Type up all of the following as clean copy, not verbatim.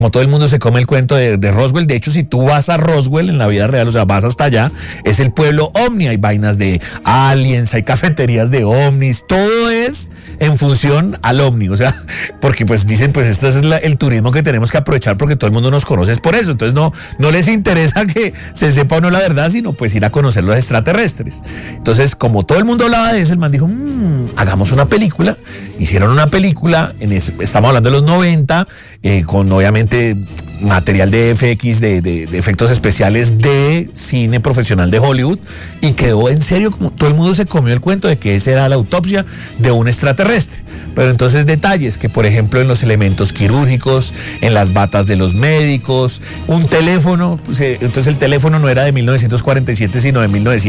Como todo el mundo se come el cuento de Roswell. De hecho, si tú vas a Roswell en la vida real, o sea, vas hasta allá, es el pueblo ovni. Hay vainas de aliens, hay cafeterías de ovnis, todo es en función al ovni. O sea, porque pues dicen, pues este es el turismo que tenemos que aprovechar porque todo el mundo nos conoce es por eso. Entonces no les interesa que se sepa o no la verdad, sino pues ir a conocer los extraterrestres. Entonces, como todo el mundo hablaba de eso, el man dijo, hagamos una película. Hicieron una película, estamos hablando de los 90, con obviamente material de FX, de efectos especiales de cine profesional de Hollywood, y quedó en serio, como todo el mundo se comió el cuento de que esa era la autopsia de un extraterrestre. Pero entonces detalles que, por ejemplo, en los elementos quirúrgicos, en las batas de los médicos, un teléfono, pues, entonces el teléfono no era de 1947 sino de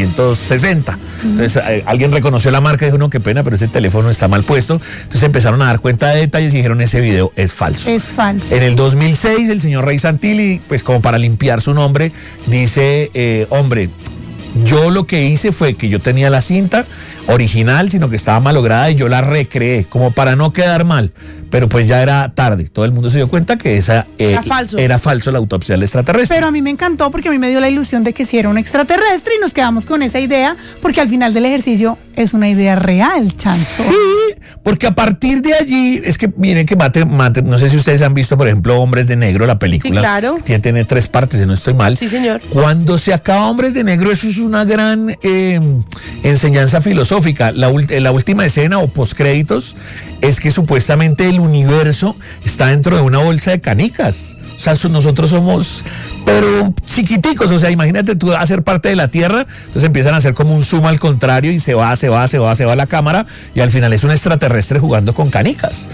1960. Entonces alguien reconoció la marca y dijo, no, qué pena, pero ese teléfono está mal puesto. Entonces empezaron a dar cuenta de detalles y dijeron, ese video es falso. Es falso. En el 2006, el señor Ray Santilli, pues como para limpiar su nombre, dice, hombre, yo lo que hice fue que yo tenía la cinta original, sino que estaba malograda y yo la recreé, como para no quedar mal. Pero pues ya era tarde, todo el mundo se dio cuenta que era falso la autopsia del extraterrestre. Pero a mí me encantó porque a mí me dio la ilusión de que sí era un extraterrestre y nos quedamos con esa idea, porque al final del ejercicio es una idea real, Chanto. Sí, porque a partir de allí, es que miren que Mate, no sé si ustedes han visto, por ejemplo, Hombres de Negro, la película. Sí, claro. Tiene 3 partes, si no estoy mal. Sí, señor. Cuando se acaba Hombres de Negro, eso es una gran enseñanza filosófica. La última escena o postcréditos es que supuestamente el universo está dentro de una bolsa de canicas. O sea, nosotros somos, pero chiquiticos. O sea, imagínate tú hacer parte de la Tierra, entonces empiezan a hacer como un zoom al contrario y se va la cámara y al final es un extraterrestre jugando con canicas.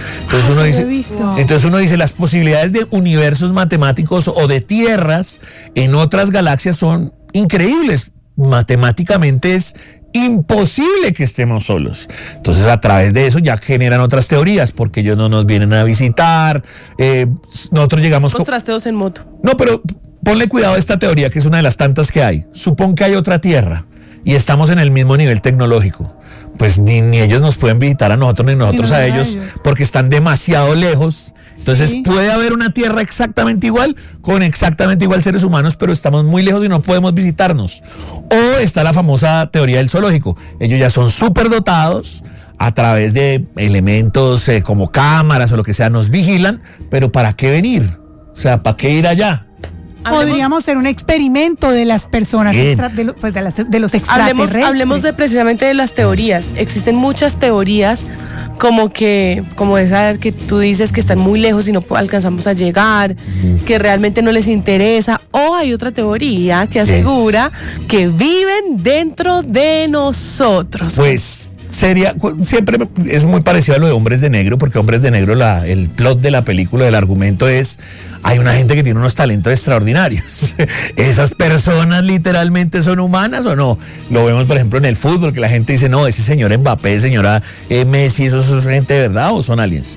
Entonces uno dice, las posibilidades de universos matemáticos o de tierras en otras galaxias son increíbles. Matemáticamente es imposible que estemos solos. Entonces, a través de eso ya generan otras teorías, porque ellos no nos vienen a visitar, nosotros llegamos con trasteos en moto. No, pero ponle cuidado a esta teoría, que es una de las tantas que hay. Supón que hay otra tierra y estamos en el mismo nivel tecnológico. Pues ni ellos nos pueden visitar a nosotros, ni nosotros a ellos, porque están demasiado lejos. Entonces puede haber una tierra exactamente igual, con exactamente igual seres humanos, pero estamos muy lejos y no podemos visitarnos. O está la famosa teoría del zoológico. Ellos ya son súper dotados, a través de elementos como cámaras o lo que sea, nos vigilan, pero ¿para qué venir? O sea, ¿para qué ir allá? Podríamos hacer un experimento de las personas, de los extraterrestres. Hablemos precisamente de las teorías. Existen muchas teorías como esa que tú dices que están muy lejos y no alcanzamos a llegar, que realmente no les interesa. O hay otra teoría que asegura que viven dentro de nosotros. Pues siempre es muy parecido a lo de Hombres de Negro, porque Hombres de Negro, el plot de la película, del argumento es, hay una gente que tiene unos talentos extraordinarios. ¿Esas personas literalmente son humanas o no? Lo vemos, por ejemplo, en el fútbol, que la gente dice, no, ese señor Mbappé, señora Messi, ¿esos son gente de verdad o son aliens?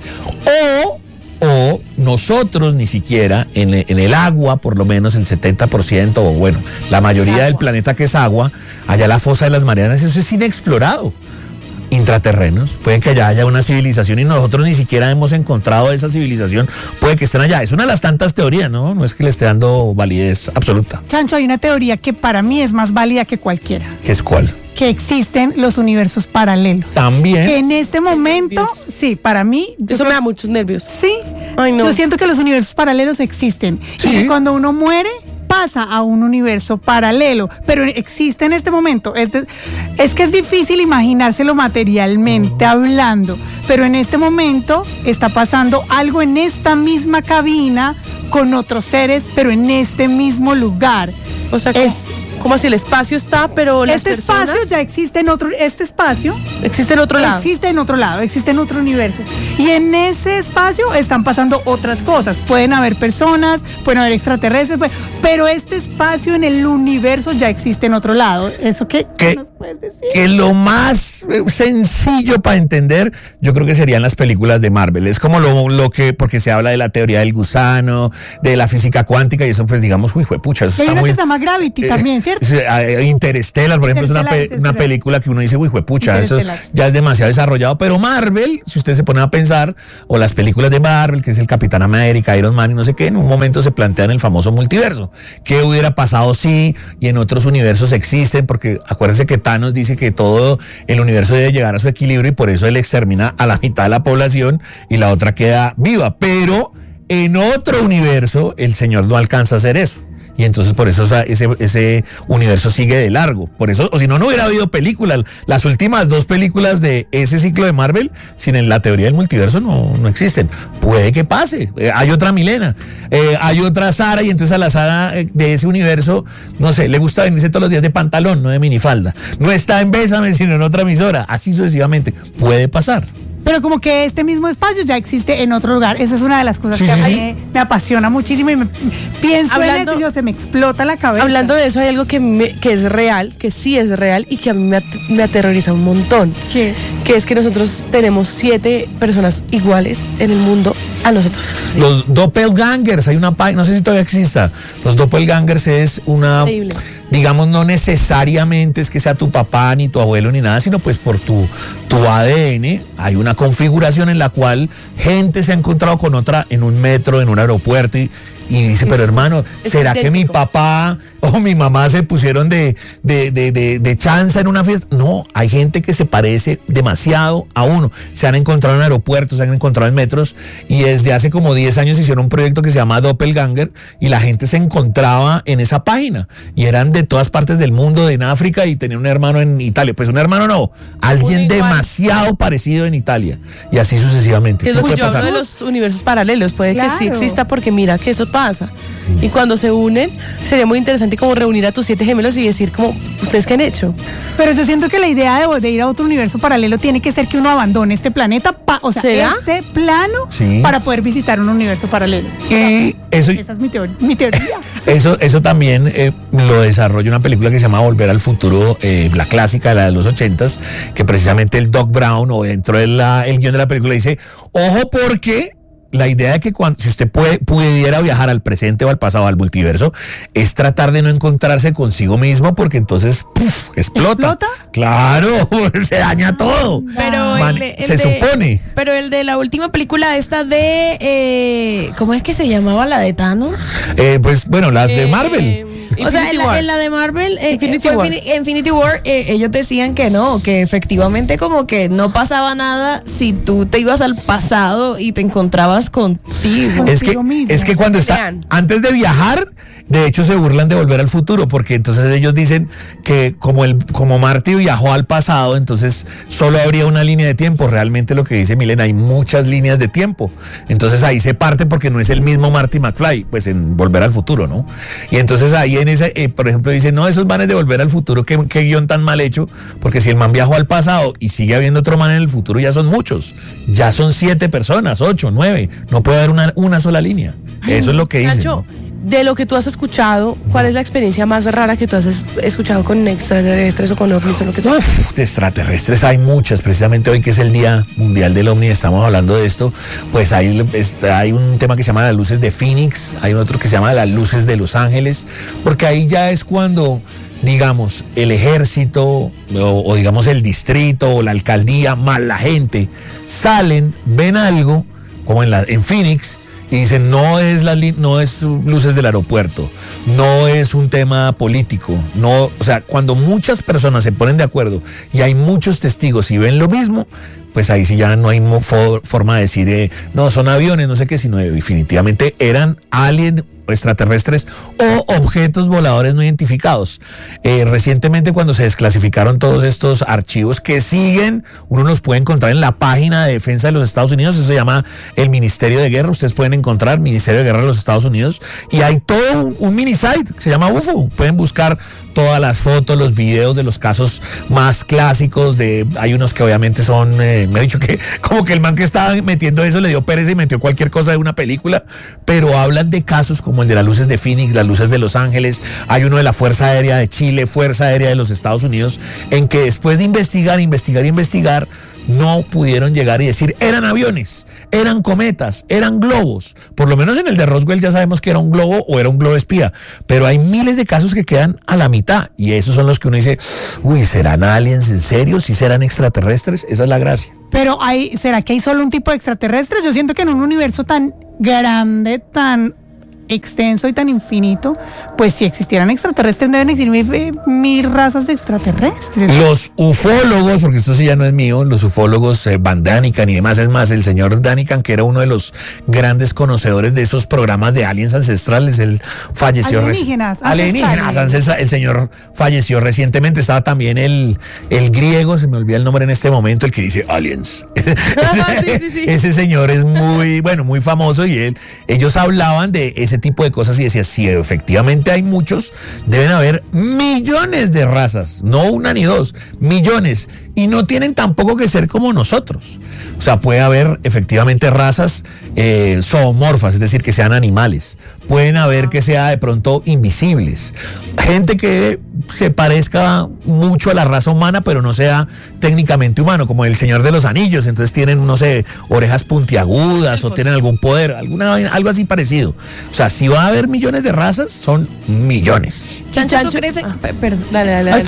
O nosotros ni siquiera en el agua, por lo menos el 70%, o bueno, la mayoría del planeta que es agua, allá la fosa de las Marianas, eso es inexplorado. Intraterrenos, puede que allá haya una civilización y nosotros ni siquiera hemos encontrado esa civilización, puede que estén allá. Es una de las tantas teorías, no es que le esté dando validez absoluta. Chancho, hay una teoría que para mí es más válida que cualquiera. ¿Qué es cuál? Que existen los universos paralelos. También. Que en este momento, sí, para mí... Eso me da muchos nervios. Sí. Ay, no. Yo siento que los universos paralelos existen. Sí. Y que cuando uno muere, pasa a un universo paralelo, pero existe en este momento. Es que es difícil imaginárselo materialmente hablando, pero en este momento está pasando algo en esta misma cabina con otros seres, pero en este mismo lugar. O sea, como si el espacio está, pero las personas... espacio ya existe en otro... Este espacio... Existe en otro lado. Existe en otro lado, existe en otro universo. Y en ese espacio están pasando otras cosas. Pueden haber personas, pueden haber extraterrestres, pero este espacio en el universo ya existe en otro lado. ¿Eso qué nos puedes decir? Que lo más sencillo para entender, yo creo que serían las películas de Marvel. Es como lo que, porque se habla de la teoría del gusano, de la física cuántica, y eso pues digamos, uy, pucha, eso hay está una muy... que se llama Gravity también, ¿cierto? Interstellar, por ejemplo, es una película que uno dice, uy, pucha, eso ya es demasiado desarrollado, pero Marvel, si usted se pone a pensar, o las películas de Marvel, que es el Capitán América, Iron Man y no sé qué, en un momento se plantean el famoso multiverso. ¿Qué hubiera pasado si y en otros universos existen? Porque acuérdense que Thanos dice que todo el universo debe llegar a su equilibrio y por eso él extermina a la mitad de la población y la otra queda viva, pero en otro universo el señor no alcanza a hacer eso. Y entonces por eso ese universo sigue de largo. Por eso, o si no, no hubiera habido películas. Las últimas 2 películas de ese ciclo de Marvel, sin la teoría del multiverso, no existen. Puede que pase. Hay otra Milena, hay otra Sara, y entonces a la Sara de ese universo, no sé, le gusta venirse todos los días de pantalón, no de minifalda. No está en Bésame, sino en otra emisora. Así sucesivamente. Puede pasar. Pero como que este mismo espacio ya existe en otro lugar. Esa es una de las cosas que a mí me apasiona muchísimo y pienso en eso y se me explota la cabeza. Hablando de eso, hay algo que es real, que sí es real y que a mí me aterroriza un montón. ¿Qué? Que es que nosotros tenemos 7 personas iguales en el mundo a nosotros. Los doppelgangers, hay una página, no sé si todavía exista. Los doppelgangers es una... Increíble. Digamos, no necesariamente es que sea tu papá ni tu abuelo ni nada, sino pues por tu ADN hay una configuración en la cual gente se ha encontrado con otra en un metro, en un aeropuerto y dice, pero hermano, ¿será que mi papá o mi mamá se pusieron de chanza en una fiesta? No, hay gente que se parece demasiado a uno. Se han encontrado en aeropuertos, se han encontrado en metros, y desde hace como 10 años hicieron un proyecto que se llama Doppelganger, y la gente se encontraba en esa página, y eran de todas partes del mundo, en África, y tenía un hermano en Italia. Pues un hermano no, alguien demasiado parecido en Italia, y así sucesivamente. Es lo que yo hablo de los universos paralelos, puede que sí exista, porque mira que eso pasa. Y cuando se unen, sería muy interesante como reunir a tus 7 gemelos y decir como, ¿ustedes qué han hecho? Pero yo siento que la idea de ir a otro universo paralelo tiene que ser que uno abandone este planeta, ¿será? este plano, para poder visitar un universo paralelo. Y eso, esa es mi teoría. Eso también lo desarrolla una película que se llama Volver al Futuro, la clásica, la de los 80s, que precisamente el Doc Brown, o dentro del guión de la película, dice, ojo, porque la idea de que si usted pudiera viajar al presente o al pasado, al multiverso, es tratar de no encontrarse consigo mismo, porque entonces explota. Claro, se daña todo. Pero se supone. Pero el de la última película esta de ¿cómo es que se llamaba la de Thanos? Pues bueno, las de Marvel. O sea, en la de Marvel, Infinity War, ellos decían que no, que efectivamente como que no pasaba nada si tú te ibas al pasado y te encontrabas contigo. Es que cuando antes de viajar, de hecho se burlan de Volver al Futuro, porque entonces ellos dicen que como Marty viajó al pasado, entonces solo habría una línea de tiempo. Realmente lo que dice Milena, hay muchas líneas de tiempo. Entonces ahí se parte porque no es el mismo Marty McFly, pues en Volver al Futuro, ¿no? Y entonces ahí en ese, por ejemplo, dicen, no, esos manes de Volver al Futuro, qué guión tan mal hecho, porque si el man viajó al pasado y sigue habiendo otro man en el futuro, ya son muchos, ya son 7 personas, 8, 9, no puede haber una sola línea. Eso es lo que dicen, Nacho, ¿no? De lo que tú has escuchado, ¿cuál es la experiencia más rara que tú has escuchado con extraterrestres o con ovnis o lo que sea? De extraterrestres hay muchas. Precisamente hoy, que es el Día Mundial del OVNI, estamos hablando de esto. Pues hay un tema que se llama las luces de Phoenix, hay otro que se llama las luces de Los Ángeles, porque ahí ya es cuando, digamos, el ejército o digamos el distrito o la alcaldía más la gente salen, ven algo como en Phoenix, y dicen, no es luces del aeropuerto, no es un tema político, no, o sea, cuando muchas personas se ponen de acuerdo y hay muchos testigos y ven lo mismo, pues ahí sí ya no hay forma de decir, no, son aviones, no sé qué, sino definitivamente eran aliens extraterrestres o objetos voladores no identificados. Recientemente, cuando se desclasificaron todos estos archivos que siguen, uno los puede encontrar en la página de defensa de los Estados Unidos, eso se llama el Ministerio de Guerra, ustedes pueden encontrar Ministerio de Guerra de los Estados Unidos, y hay todo un mini site que se llama UFO, pueden buscar todas las fotos, los videos de los casos más clásicos, hay unos que obviamente son, me ha dicho que como que el man que estaba metiendo eso le dio pereza y metió cualquier cosa de una película, pero hablan de casos como como el de las luces de Phoenix, las luces de Los Ángeles, hay uno de la Fuerza Aérea de Chile, Fuerza Aérea de los Estados Unidos, en que después de investigar, no pudieron llegar y decir, eran aviones, eran cometas, eran globos. Por lo menos en el de Roswell ya sabemos que era un globo o era un globo espía, pero hay miles de casos que quedan a la mitad y esos son los que uno dice, uy, ¿serán aliens en serio? ¿Sí serán extraterrestres? Esa es la gracia. Pero ¿será que hay solo un tipo de extraterrestres? Yo siento que en un universo tan grande, tan extenso y tan infinito, pues si existieran extraterrestres deben existir mil razas de extraterrestres. Los ufólogos, porque esto sí ya no es mío, los ufólogos Van Daniken y demás, es más, el señor Daniken, que era uno de los grandes conocedores de esos programas de aliens ancestrales, él falleció alienígenas ancestrales. El señor falleció recientemente. Estaba también el griego, se me olvida el nombre en este momento, el que dice aliens. Sí. Ese señor es muy famoso y ellos hablaban de ese tipo de cosas y decía, si efectivamente hay muchos, deben haber millones de razas, no una ni dos, millones, y no tienen tampoco que ser como nosotros. O sea, puede haber efectivamente razas zoomorfas, es decir, que sean animales, pueden haber que sea de pronto invisibles, gente que se parezca mucho a la raza humana pero no sea técnicamente humano, como el Señor de los Anillos, entonces tienen, no sé, orejas puntiagudas o tienen algún poder, algo así parecido. O sea, si va a haber millones de razas, son millones. Chancho, ¿tú crees? Perdón. Dale.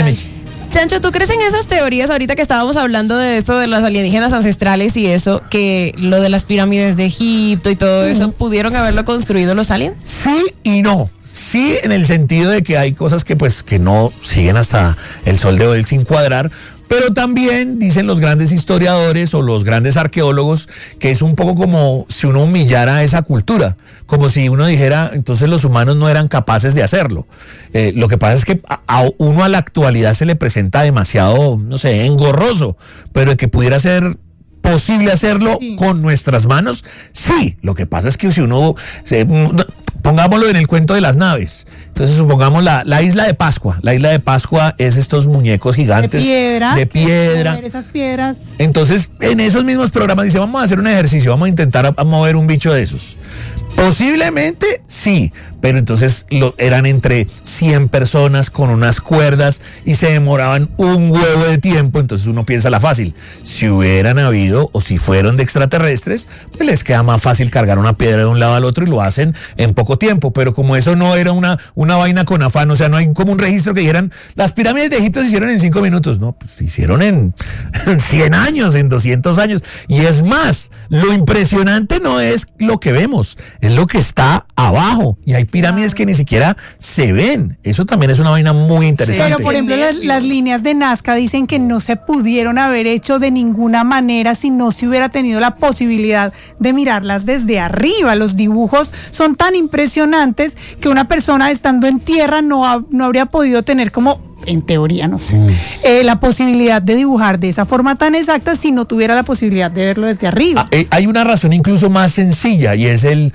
Chancho, ¿tú crees en esas teorías ahorita que estábamos hablando de esto de los alienígenas ancestrales y eso, que lo de las pirámides de Egipto y todo eso, pudieron haberlo construido los aliens? Sí y no. Sí, en el sentido de que hay cosas que no siguen hasta el sol de hoy sin cuadrar, pero también dicen los grandes historiadores o los grandes arqueólogos que es un poco como si uno humillara a esa cultura, como si uno dijera, entonces los humanos no eran capaces de hacerlo. Lo que pasa es que a uno a la actualidad se le presenta demasiado, no sé, engorroso, pero de que pudiera ser posible hacerlo con nuestras manos, sí. Lo que pasa es que si uno... pongámoslo en el cuento de las naves. Entonces supongamos la isla de Pascua. La isla de Pascua es estos muñecos gigantes de piedra. Esas piedras. Entonces en esos mismos programas dice, vamos a hacer un ejercicio, vamos a intentar mover un bicho de esos. Posiblemente sí, pero entonces eran entre 100 personas con unas cuerdas y se demoraban un huevo de tiempo. Entonces uno piensa la fácil, si hubieran habido o si fueron de extraterrestres, pues les queda más fácil cargar una piedra de un lado al otro y lo hacen en poco tiempo. Pero como eso no era una vaina con afán, o sea, no hay como un registro que dijeran, las pirámides de Egipto se hicieron en 5 minutos. No, pues se hicieron en 100 años, en 200 años. Y es más, lo impresionante no es lo que vemos, es lo que está abajo. Y hay pirámides que ni siquiera se ven. Eso también es una vaina muy interesante. Pero por ejemplo las líneas de Nazca dicen que no se pudieron haber hecho de ninguna manera si no se hubiera tenido la posibilidad de mirarlas desde arriba. Los dibujos son tan impresionantes que una persona estando en tierra no habría podido tener como, en teoría, no sé, la posibilidad de dibujar de esa forma tan exacta si no tuviera la posibilidad de verlo desde arriba. Hay una razón incluso más sencilla y es el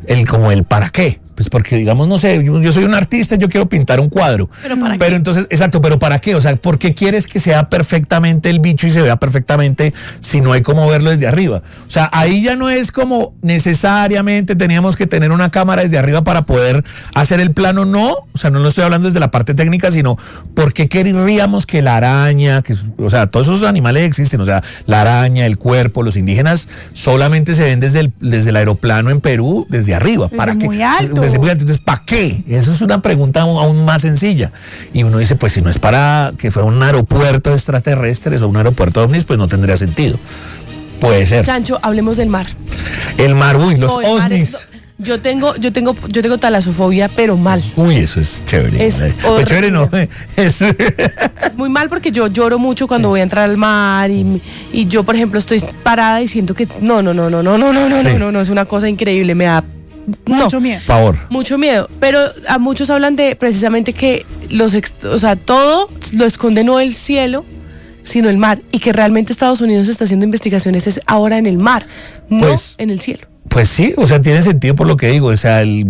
para qué. Pues porque, digamos, no sé, yo soy un artista, yo quiero pintar un cuadro. ¿Pero entonces, exacto, ¿pero para qué? O sea, ¿por qué quieres que sea perfectamente el bicho y se vea perfectamente si no hay cómo verlo desde arriba? O sea, ahí ya no es como necesariamente teníamos que tener una cámara desde arriba para poder hacer el plano, no. O sea, no lo estoy hablando desde la parte técnica, sino ¿por qué querríamos que la araña, o sea, todos esos animales existen, o sea, la araña, el cuerpo, los indígenas solamente se ven desde el aeroplano en Perú, desde arriba? Desde ¿Para qué? muy alto. Entonces, ¿para qué? Eso es una pregunta aún más sencilla. Y uno dice, pues si no es para que fuera un aeropuerto de extraterrestres o un aeropuerto de ovnis, pues no tendría sentido. Puede ser. Chancho, hablemos del mar. El mar, los ovnis. Yo tengo talasofobia, pero mal. Uy, eso es chévere. Es chévere, no. Es muy mal porque yo lloro mucho cuando voy a entrar al mar y yo, por ejemplo, estoy parada y siento que no, es una cosa increíble, me da mucho miedo. Favor. Mucho miedo, pero a muchos hablan de precisamente que todo lo esconde no el cielo, sino el mar, y que realmente Estados Unidos está haciendo investigaciones es ahora en el mar, no en el cielo. Pues sí, o sea, tiene sentido por lo que digo, o sea, el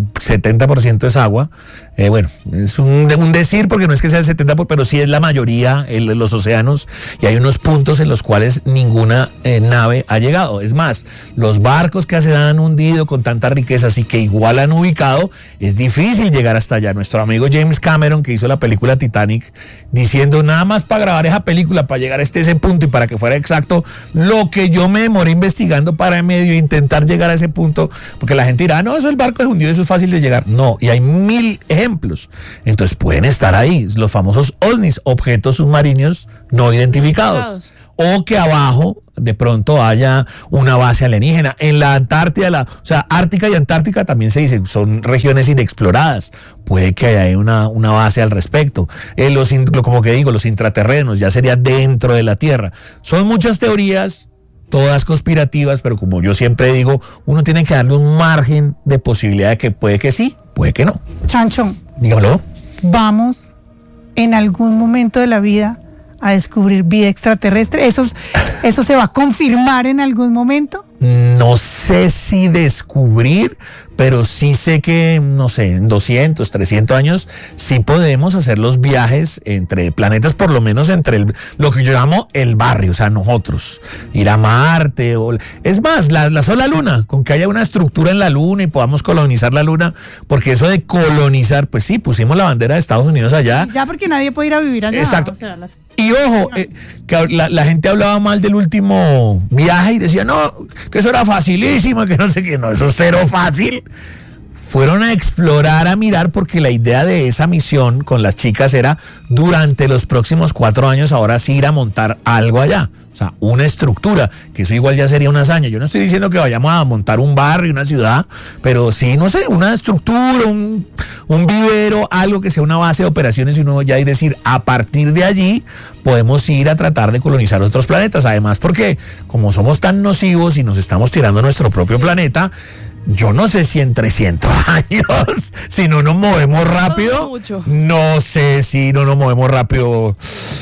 70% es agua. Bueno, es un decir porque no es que sea el 70%, pero sí es la mayoría en los océanos, y hay unos puntos en los cuales ninguna nave ha llegado. Es más, los barcos que se han hundido con tanta riqueza, así que igual han ubicado, es difícil llegar hasta allá. Nuestro amigo James Cameron, que hizo la película Titanic, diciendo nada más para grabar esa película, para llegar hasta ese punto y para que fuera exacto lo que yo me demoré investigando para medio intentar llegar a ese punto, porque la gente dirá, no, eso el barco es hundido, eso es fácil de llegar. No, y hay 1000 ejemplos. Entonces pueden estar ahí los famosos OVNIs, objetos submarinos no identificados. O que abajo de pronto haya una base alienígena. En la Antártida, o sea, Ártica y Antártica también se dice, son regiones inexploradas. Puede que haya una base al respecto. Como que digo, los intraterrenos, ya sería dentro de la Tierra. Son muchas teorías, todas conspirativas, pero como yo siempre digo, uno tiene que darle un margen de posibilidad de que puede que sí, puede que no. Chancho, Dígamelo. vamos en algún momento de la vida a descubrir vida extraterrestre. ¿Eso se va a confirmar en algún momento? No sé si descubrir, pero sí sé que, no sé, en 200, 300 años sí podemos hacer los viajes entre planetas, por lo menos entre lo que yo llamo el barrio, o sea, nosotros, ir a Marte, es más, la sola Luna, con que haya una estructura en la Luna y podamos colonizar la Luna, porque eso de colonizar, pues sí, pusimos la bandera de Estados Unidos allá. Ya, porque nadie puede ir a vivir allá. Exacto. O sea, Y ojo, que la gente hablaba mal del último viaje y decía, no, que eso era facilísimo, que no sé qué, no, eso es cero fácil. Fueron a explorar, a mirar, porque la idea de esa misión con las chicas era durante los próximos 4 años ahora sí ir a montar algo allá. O sea, una estructura, que eso igual ya sería una hazaña. Yo no estoy diciendo que vayamos a montar un barrio, una ciudad, pero sí, no sé, una estructura, un vivero, algo que sea una base de operaciones y uno ya y decir, a partir de allí podemos ir a tratar de colonizar otros planetas. Además, porque como somos tan nocivos y nos estamos tirando a nuestro propio planeta, yo no sé si en 300 años, si no nos movemos rápido, no sé si no nos movemos rápido.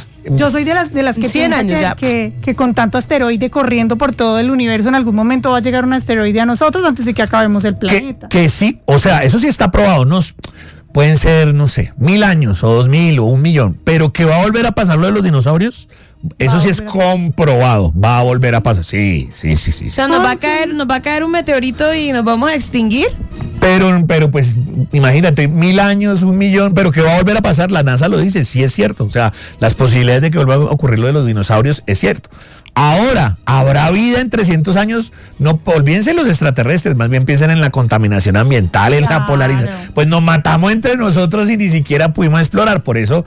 Yo soy de las que 100 piensa años que con tanto asteroide corriendo por todo el universo, en algún momento va a llegar un asteroide a nosotros antes de que acabemos el planeta. Que sí, o sea, eso sí está probado. Pueden ser, no sé, 1000 años o 2000 o 1.000.000, pero que va a volver a pasar lo de los dinosaurios. Eso sí es comprobado, va a volver a pasar. Sí. O sea, nos va a caer un meteorito y nos vamos a extinguir. Pero pues imagínate, 1000 años, 1.000.000, pero que va a volver a pasar, la NASA lo dice, sí es cierto. O sea, las posibilidades de que vuelva a ocurrir lo de los dinosaurios es cierto. Ahora, ¿habrá vida en 300 años? No, olvídense los extraterrestres, más bien piensen en la contaminación ambiental, en la polarización. Pues nos matamos entre nosotros y ni siquiera pudimos explorar. Por eso,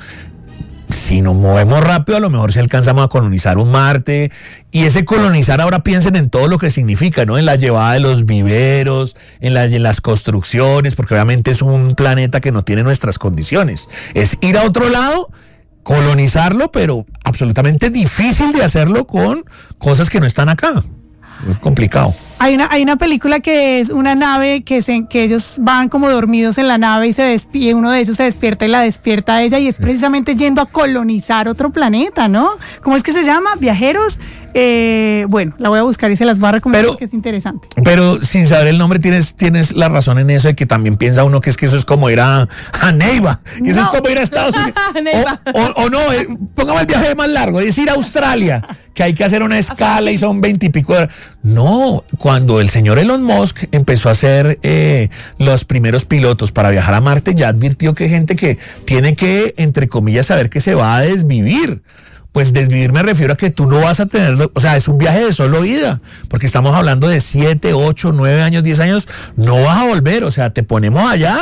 si nos movemos rápido, a lo mejor si alcanzamos a colonizar un Marte. Y ese colonizar, ahora piensen en todo lo que significa, ¿no? En la llevada de los viveros, en las construcciones, porque obviamente es un planeta que no tiene nuestras condiciones. Es ir a otro lado, colonizarlo, pero absolutamente difícil de hacerlo con cosas que no están acá. Es complicado. Hay una película que es una nave que ellos van como dormidos en la nave y uno de ellos se despierta y la despierta a ella, y es precisamente yendo a colonizar otro planeta, ¿no? ¿Cómo es que se llama? Viajeros. Bueno, la voy a buscar y se las voy a recomendar porque es interesante. Pero sin saber el nombre tienes la razón en eso de que también piensa uno que eso es como ir a Neiva, que eso es como ir a Estados Unidos. o no, pongamos el viaje más largo, es ir a Australia, que hay que hacer una escala y son 20 y pico de horas. No, cuando el señor Elon Musk empezó a hacer los primeros pilotos para viajar a Marte, ya advirtió que hay gente que tiene que, entre comillas, saber que se va a desvivir. Pues desvivir me refiero a que tú no vas a tenerlo, o sea, es un viaje de solo ida, porque estamos hablando de 7, 8, 9 años, 10 años, no vas a volver, o sea, te ponemos allá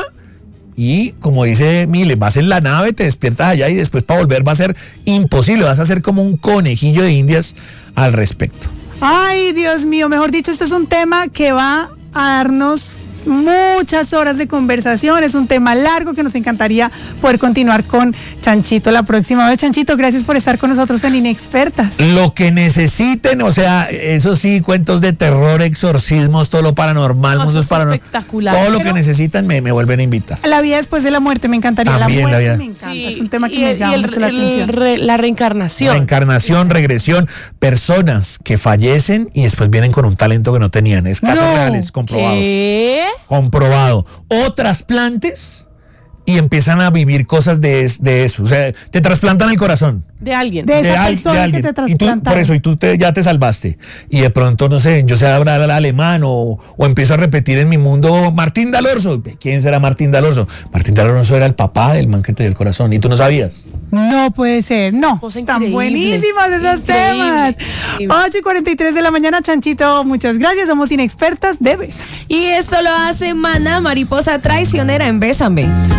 y como dice Mile, vas en la nave, te despiertas allá y después para volver va a ser imposible, vas a ser como un conejillo de indias al respecto. Ay, Dios mío, mejor dicho, este es un tema que va a darnos muchas horas de conversación, es un tema largo que nos encantaría poder continuar con Chanchito la próxima vez. Chanchito, gracias por estar con nosotros en Inexpertas. Lo que necesiten, o sea, eso sí, cuentos de terror, exorcismos, todo lo paranormal, Cosas paranormal, espectaculares. todo lo que necesitan me vuelven a invitar. La vida después de la muerte, me encantaría. También la la vida. muerte me encanta, Sí, es un tema que me llama mucho la atención. La reencarnación. Reencarnación, regresión, personas que fallecen y después vienen con un talento que no tenían. Es casos reales, comprobados. ¿Qué? Comprobado. O trasplantes y empiezan a vivir cosas de eso. O sea, te trasplantan el corazón. De alguien. De esa persona que alguien. te Y tú, trasplantaron. por eso, ya te salvaste. Y de pronto, no sé, yo sé hablar alemán o empiezo a repetir en mi mundo Martín D'Alorso. ¿Quién será Martín D'Alorso? Martín D'Alorso era el papá del man que te dio el corazón. ¿Y tú no sabías? No puede ser, no. Cosa Están increíble, buenísimos esos increíble, temas. increíble. 8:43 de la mañana, Chanchito, muchas gracias. Somos Inexpertas de Bésame. Y esto lo hace Maná, Mariposa Traicionera en Bésame.